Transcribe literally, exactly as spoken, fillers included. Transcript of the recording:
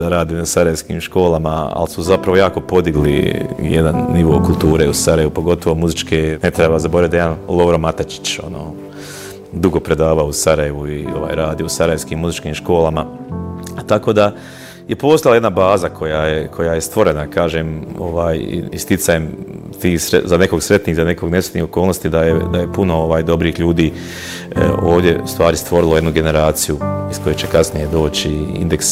radi na sarajevskim školama, ali su zapravo jako podigli jedan nivo kulture u Sarajevu, pogotovo muzičke. Ne treba zaboraviti da jedan Lovro Matačić, ono, dugo predavao u Sarajevu i ovaj, radi u sarajevskim muzičkim školama. Tako da je postala jedna baza koja je, koja je stvorena, kažem, ovaj, isticajem tih sre, za nekog sretnih, za nekog nesretnih okolnosti, da je, da je puno ovaj, dobrih ljudi e, ovdje stvari stvorilo jednu generaciju iz koje će kasnije doći Indeks